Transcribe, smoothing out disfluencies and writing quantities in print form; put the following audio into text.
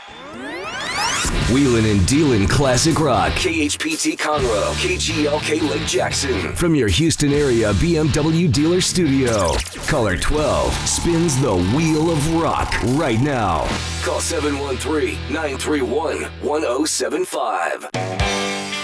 Wheelin' and dealin' classic rock. KHPT Conroe, KGLK Lake Jackson. From your Houston area BMW dealer studio. Caller 12 spins the wheel of rock right now. Call 713-931-1075.